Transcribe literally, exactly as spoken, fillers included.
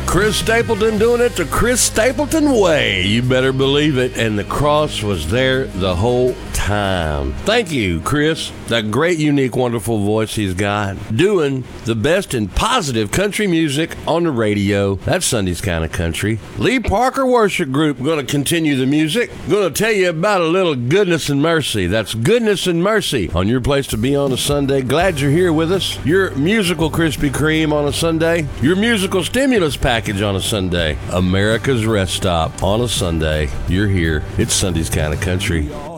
Chris Stapleton doing it the Chris Stapleton way. You better believe it. And the cross was there the whole time. Thank you, Chris. That great, unique, wonderful voice he's got. Doing the best in positive country music on the radio. That's Sunday's Kind of Country. Lee Parker Worship Group going to continue the music. Going to tell you about a little goodness and mercy. That's goodness and mercy on your place to be on a Sunday. Glad you're here with us. Your musical Krispy Kreme on a Sunday. Your musical stimulus package on a Sunday. America's rest stop on a Sunday. You're here. It's Sunday's Kind of Country.